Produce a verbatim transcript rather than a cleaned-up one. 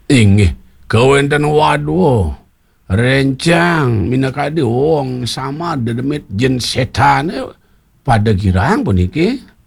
Inggih, kawenten waduh. Rencang minakadi wong sama dedemit jen setan pada girang puniki.